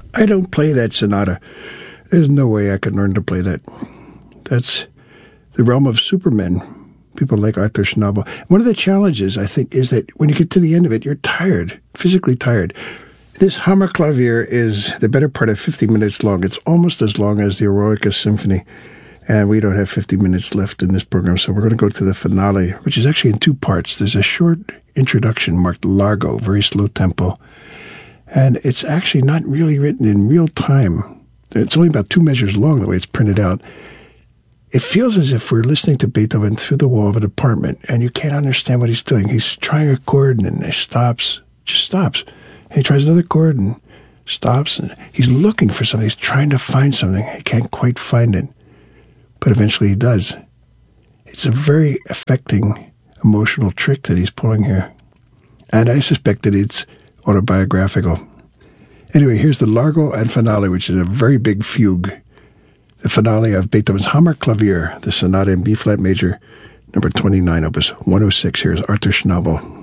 I don't play that sonata. There's no way I could learn to play that. That's the realm of supermen, people like Arthur Schnabel. One of the challenges, I think, is that when you get to the end of it, you're tired, physically tired. This Hammerklavier is the better part of 50 minutes long. It's almost as long as the Eroica Symphony. And we don't have 50 minutes left in this program, so we're going to go to the finale, which is actually in two parts. There's a short introduction marked Largo, very slow tempo. And it's actually not really written in real time. It's only about 2 measures long, the way it's printed out. It feels as if we're listening to Beethoven through the wall of an apartment, and you can't understand what he's doing. He's trying a chord, and he stops, just stops. And he tries another chord, and stops. And he's looking for something. He's trying to find something. He can't quite find it. But eventually he does. It's a very affecting, emotional trick that he's pulling here. And I suspect that it's autobiographical. Anyway, here's the Largo and Finale, which is a very big fugue. The finale of Beethoven's Hammerklavier, the Sonata in B-flat major, number 29, opus 106. Here's Arthur Schnabel.